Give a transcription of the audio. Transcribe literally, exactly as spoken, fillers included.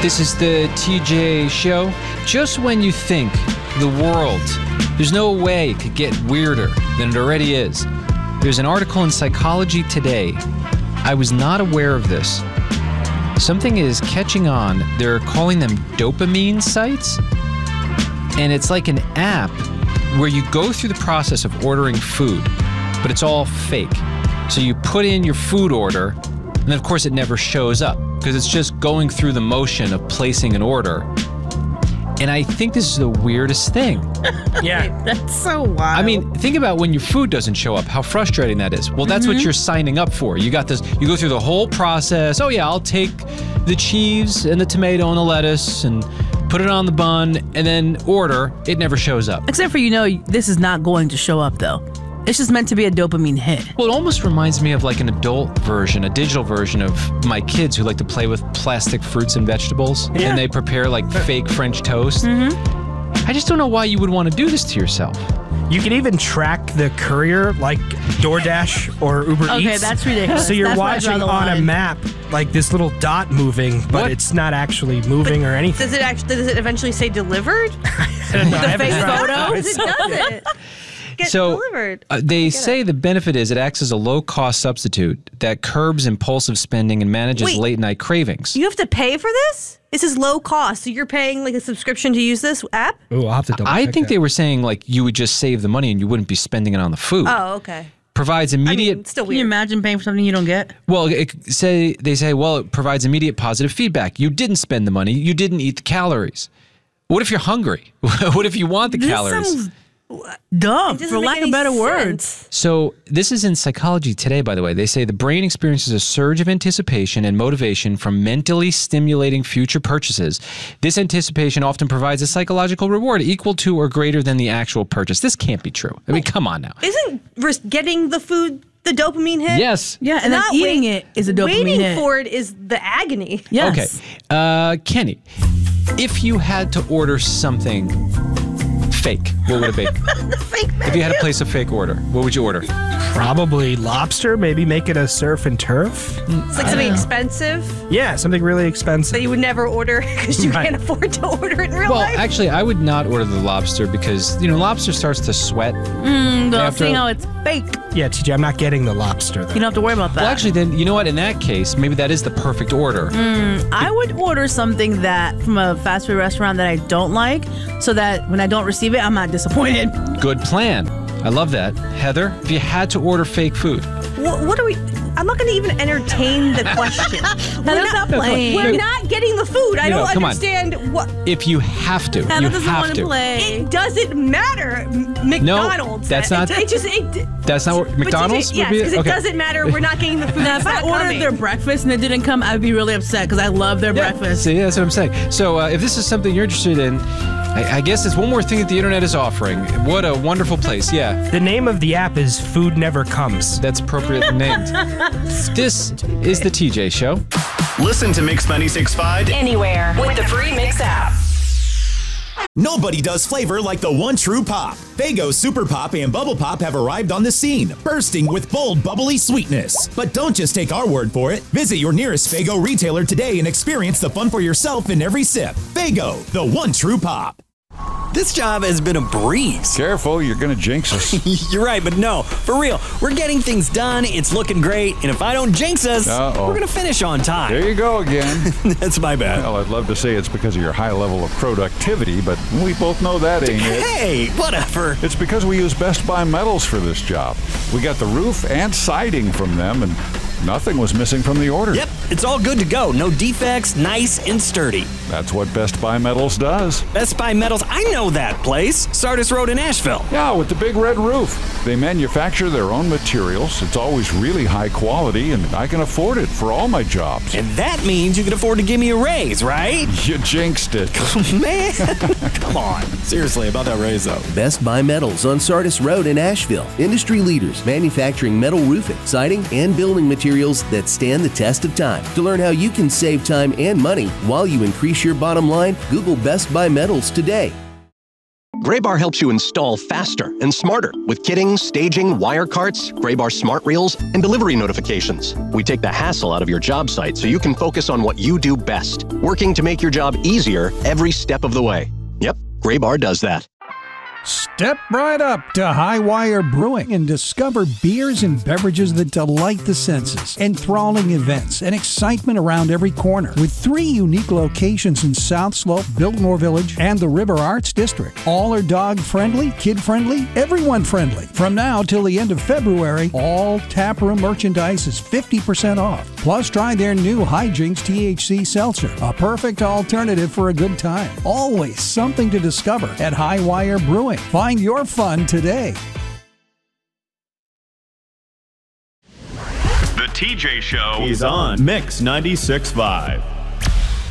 This is the T J Show. Just when you think the world, there's no way it could get weirder than it already is. There's an article in Psychology Today. I was not aware of this. Something is catching on. They're calling them dopamine sites. And it's like an app where you go through the process of ordering food, but it's all fake. So you put in your food order, and then of course it never shows up because it's just going through the motion of placing an order. And I think this is the weirdest thing. Yeah. That's so wild. I mean, think about when your food doesn't show up, how frustrating that is. Well, that's mm-hmm. what you're signing up for. You got this, you go through the whole process. Oh yeah, I'll take the cheese and the tomato and the lettuce and put it on the bun and then order. It never shows up. Except for, you know, this is not going to show up though. It's just meant to be a dopamine hit. Well, it almost reminds me of like an adult version, a digital version of my kids who like to play with plastic fruits and vegetables. Yeah. And they prepare like fake French toast. Mm-hmm. I just don't know why you would want to do this to yourself. You can even track the courier like DoorDash or Uber okay, Eats. Okay, that's ridiculous. So you're that's watching on a map like this little dot moving, but What? it's not actually moving But or anything. Does it actually? Does it eventually say delivered? I don't know. I The haven't fake tried it. photos? It doesn't. Get So delivered. uh, they Get say it. the benefit is it acts as a low-cost substitute that curbs impulsive spending and manages Wait. late-night cravings. You have to pay for this? This is low cost, so you're paying like a subscription to use this app? Ooh, I'll have to double I check think that. they were saying like you would just save the money and you wouldn't be spending it on the food. Oh, okay. Provides I immediate. mean, still Can you weird. imagine paying for something you don't get? well, it, say they say well it provides immediate positive feedback. You didn't spend the money. You didn't eat the calories. What if you're hungry? What if you want the This calories? sounds dumb, It doesn't for make lack of any better sense. words. So this is in Psychology Today, by the way. They say the brain experiences a surge of anticipation and motivation from mentally stimulating future purchases. This anticipation often provides a psychological reward equal to or greater than the actual purchase. This can't be true. I mean, come on now. Isn't ris- getting the food the dopamine hit? Yes. Yeah, and then Not eating wait- it is a dopamine Waiting hit. for it is the agony. Yes. Okay. Uh, Kenny, if you had to order something fake, what would it be? Fake If you had to place a fake order, what would you order? Probably lobster, maybe make it a surf and turf. It's like something expensive Yeah, something really expensive. that you would never order because you Right. can't afford to order it in real Well, life. actually, I would not order the lobster because, you know, lobster starts to sweat. Mm, though, After- seeing how it's fake, Yeah, T J, I'm not getting the lobster you though. don't have to worry about that. Well, actually, then, you know what? In that case, maybe that is the perfect order. I would order something that from a fast food restaurant that I don't like, so that when I don't receive it, I'm not disappointed. Good plan. I love that. Heather, if you had to order fake food, what, what are we? I'm not going to even entertain the question. We're Heather's not playing. We're not getting the food. I You know, don't come on. understand what. if you have to, Heather you doesn't have want to to. play. It doesn't matter. M- McDonald's. that's It- not- It, just. It, That's not what but McDonald's T J, would be? Yes, because Okay. it doesn't matter. We're not getting the food. Now, if It's I not ordered coming. their breakfast and it didn't come, I'd be really upset because I love their Yeah, breakfast. See, that's what I'm saying. So uh, if this is something you're interested in, I, I guess it's one more thing that the internet is offering. What a wonderful place. Yeah, The name of the app is Food Never Comes. that's appropriately named. This is the T J Show. Listen to Mix ninety-six point five Anywhere with the free Mix app. Nobody does flavor like the one true pop. Faygo Super Pop and Bubble Pop have arrived on the scene, bursting with bold, bubbly sweetness. But don't just take our word for it. Visit your nearest Faygo retailer today and experience the fun for yourself in every sip. Faygo, the one true pop. This job has been a breeze. Careful, you're going to jinx us. You're right, but no, for real. We're getting things done. It's looking great. And if I don't jinx us, Uh-oh. we're going to finish on time. There you go again. That's my bad. Well, I'd love to say it's because of your high level of productivity, but we both know that ain't it. Hey, whatever. It's because we use Best Buy metals for this job. We got the roof and siding from them, and nothing was missing from the order. Yep, it's all good to go. No defects, nice and sturdy. That's what Best Buy Metals does. Best Buy Metals, I know that place. Sardis Road in Asheville. Yeah, with the big red roof. They manufacture their own materials. It's always really high quality, and I can afford it for all my jobs. And that means you can afford to give me a raise, right? You jinxed it. Man, come on. Seriously, about that raise, though. Best Buy Metals on Sardis Road in Asheville. Industry leaders manufacturing metal roofing, siding, and building materials that stand the test of time. To learn how you can save time and money while you increase your bottom line, Google Best Buy Metals today. Graybar helps you install faster and smarter with kitting, staging, wire carts, Graybar smart reels, and delivery notifications. We take the hassle out of your job site so you can focus on what you do best, working to make your job easier every step of the way. Yep, Graybar does that. Step right up to Highwire Brewing and discover beers and beverages that delight the senses. Enthralling events and excitement around every corner. With three unique locations in South Slope, Biltmore Village, and the River Arts District. All are dog-friendly, kid-friendly, everyone-friendly. From now till the end of February, all taproom merchandise is fifty percent off. Plus, try their new Hijinks T H C Seltzer, a perfect alternative for a good time. Always something to discover at Highwire Brewing. Find your fun today. The T J Show is on Mix ninety-six point five.